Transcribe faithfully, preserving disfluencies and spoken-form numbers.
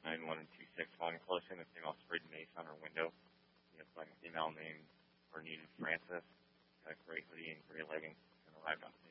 nine one two six. Calling close in, the female sprayed mace on her window. We have a female named Bernita Francis, got a gray hoodie and gray leggings, and arrived on